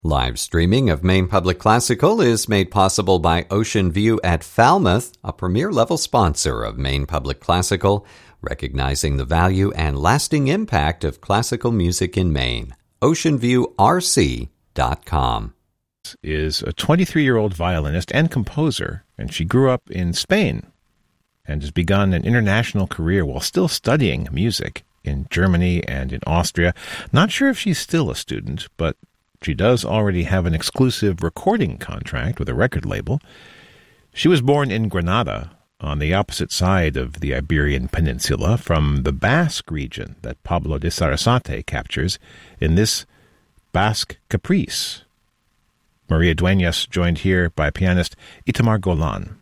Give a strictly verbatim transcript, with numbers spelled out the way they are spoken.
Live streaming of Maine Public Classical is made possible by Ocean View at Falmouth, a premier-level sponsor of Maine Public Classical, recognizing the value and lasting impact of classical music in Maine. ocean view r c dot com Is a twenty-three-year-old violinist and composer, and she grew up in Spain and has begun an international career while still studying music in Germany and in Austria. Not sure if she's still a student, but she does already have an exclusive recording contract with a record label. She was born in Granada, on the opposite side of the Iberian Peninsula from the Basque region that Pablo de Sarasate captures in this Basque Caprice. Maria Dueñas, joined here by pianist Itamar Golan.